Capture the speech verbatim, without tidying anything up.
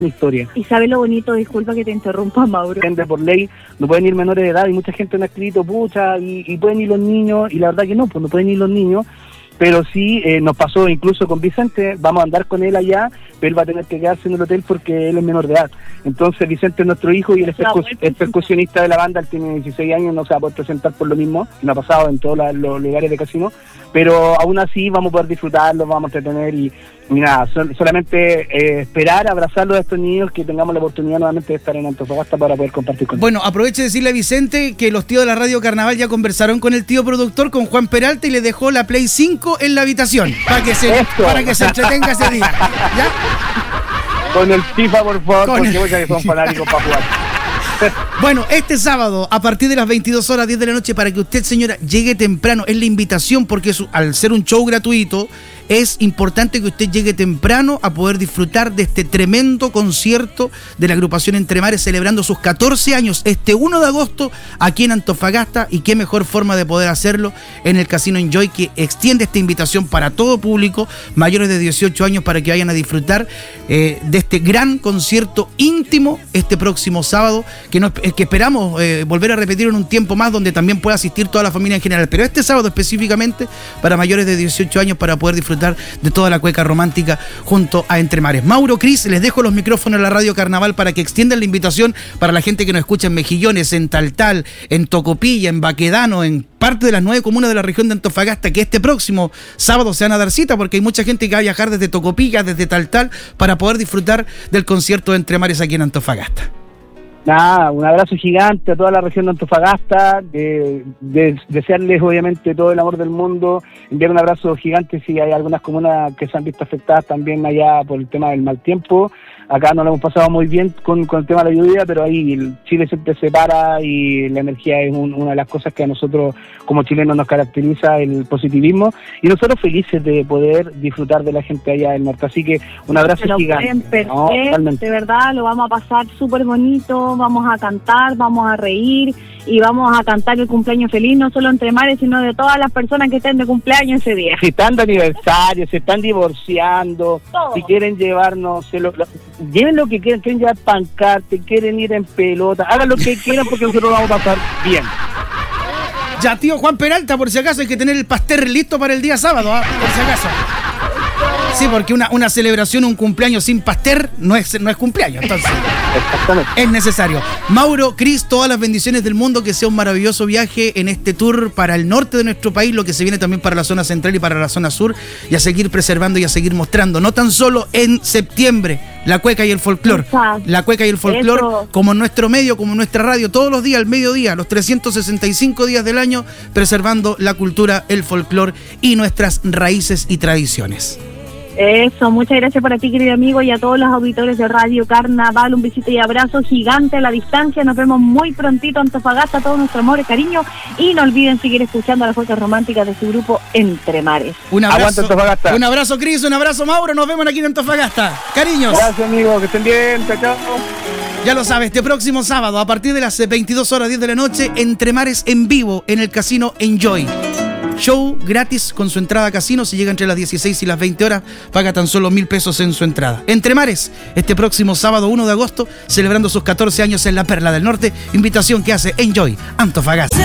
historia. ¿Y sabe lo bonito? Disculpa que te interrumpa, Mauro. Gente, por ley no pueden ir menores de edad y mucha gente me ha escrito, pucha, y, y pueden ir los niños, y la verdad que no, pues no pueden ir los niños, pero sí eh, nos pasó incluso con Vicente, vamos a andar con él allá, pero él va a tener que quedarse en el hotel porque él es menor de edad. Entonces Vicente es nuestro hijo y él es, percus es percusionista de la banda, él tiene dieciséis años, no se va a poder presentar por lo mismo, no ha pasado en todos la, los lugares de casino, pero aún así vamos a poder disfrutarlo, vamos a entretener y, y nada, sol, solamente eh, esperar, abrazarlos a estos niños, que tengamos la oportunidad nuevamente de estar en Antofagasta para poder compartir con ellos. Bueno, aproveche de decirle a Vicente que los tíos de la Radio Carnaval ya conversaron con el tío productor, con Juan Peralta, y le dejó la Play cinco en la habitación para que se, para que se entretenga ese día. ¿Ya? Con el FIFA, por favor, con porque el... muchas que son fanáticos para jugar. Bueno, este sábado, a partir de las veintidós horas, diez de la noche, para que usted, señora, llegue temprano, es la invitación, porque es, al ser un show gratuito, es importante que usted llegue temprano a poder disfrutar de este tremendo concierto de la agrupación Entre Mares, celebrando sus catorce años este uno de agosto aquí en Antofagasta, y qué mejor forma de poder hacerlo en el Casino Enjoy, que extiende esta invitación para todo público, mayores de dieciocho años, para que vayan a disfrutar eh, de este gran concierto íntimo este próximo sábado, que, nos, que esperamos eh, volver a repetir en un tiempo más, donde también pueda asistir toda la familia en general, pero este sábado específicamente para mayores de dieciocho años, para poder disfrutar de toda la cueca romántica junto a Entre Mares. Mauro, Cris, les dejo los micrófonos en la Radio Carnaval para que extiendan la invitación para la gente que nos escucha en Mejillones, en Taltal, en Tocopilla, en Baquedano, en parte de las nueve comunas de la región de Antofagasta, que este próximo sábado se van a dar cita, porque hay mucha gente que va a viajar desde Tocopilla, desde Taltal, para poder disfrutar del concierto de Entre Mares aquí en Antofagasta. Nada, un abrazo gigante a toda la región de Antofagasta, de, de desearles obviamente todo el amor del mundo, enviar un abrazo gigante si hay algunas comunas que se han visto afectadas también allá por el tema del mal tiempo. Acá no lo hemos pasado muy bien con, con el tema de la lluvia, pero ahí el Chile siempre se para y la energía es un, una de las cosas que a nosotros como chilenos nos caracteriza, el positivismo, y nosotros felices de poder disfrutar de la gente allá del norte. Así que un abrazo pero gigante. ¿no? De verdad, lo vamos a pasar súper bonito, vamos a cantar, vamos a reír y vamos a cantar el cumpleaños feliz, no solo Entre Mares, sino de todas las personas que estén de cumpleaños ese día. Si están de aniversario, se están divorciando, todo. Si quieren llevarnos, se lo, lo, lleven lo que quieran, quieren llevar pancarte, quieren ir en pelota, hagan lo que quieran porque nosotros lo vamos a pasar bien. Ya, tío Juan Peralta, por si acaso hay que tener el pastel listo para el día sábado, ¿eh? Por si acaso. Sí, porque una, una celebración, un cumpleaños sin pastel no es, no es cumpleaños, entonces es necesario. Mauro, Cris, todas las bendiciones del mundo, que sea un maravilloso viaje en este tour para el norte de nuestro país, lo que se viene también para la zona central y para la zona sur, y a seguir preservando y a seguir mostrando, no tan solo en septiembre, la cueca y el folclor, la cueca y el folclor, como en nuestro medio, como en nuestra radio, todos los días, al mediodía, los trescientos sesenta y cinco días del año, preservando la cultura, el folclor y nuestras raíces y tradiciones. Eso, muchas gracias para ti, querido amigo, y a todos los auditores de Radio Carnaval, un besito y abrazo gigante a la distancia. Nos vemos muy prontito, Antofagasta, todo nuestro amor y cariño, y no olviden seguir escuchando las cosas románticas de su grupo Entre Mares. Un abrazo, Antofagasta. Un abrazo, Cris, un abrazo, Mauro, nos vemos aquí en Antofagasta. Cariños. Gracias, amigo, que estén bien, chao, chao. Ya lo sabes, este próximo sábado, a partir de las veintidós horas, diez de la noche, Entre Mares en vivo en el Casino Enjoy. Show gratis con su entrada a casino. Si llega entre las dieciséis y las veinte horas, paga tan solo mil pesos en su entrada. Entre Mares, este próximo sábado uno de agosto, celebrando sus catorce años en la Perla del Norte. Invitación que hace Enjoy Antofagasta.